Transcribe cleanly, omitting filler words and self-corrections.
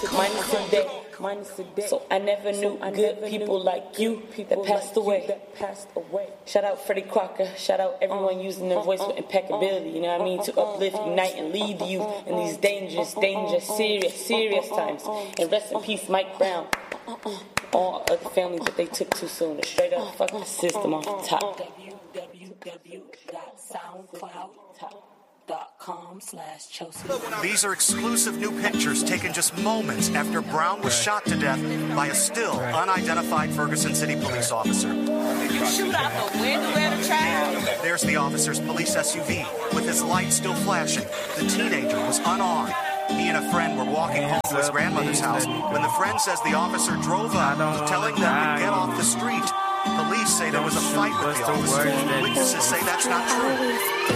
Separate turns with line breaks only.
minus a day. So I never knew good people like you that passed away. Shout out Freddie Crocker. Shout out everyone using their voice with impeccability. You know what I mean? To uplift, unite, and lead you in these dangerous, serious times. And rest in peace, Mike Brown. All other families that they took too soon. Straight up, fuck the system off the top. www.soundcloud.com/Chelsea.
These are exclusive new pictures taken just moments after Brown was shot to death by a still unidentified Ferguson City police officer.
You shoot out the window at a child.
There's the officer's police SUV with his light still flashing. The teenager was unarmed. He and a friend were walking home to his grandmother's house when the friend says the officer drove up, telling them to get off the street. Police say there was a fight with the officer. Witnesses say that's not true.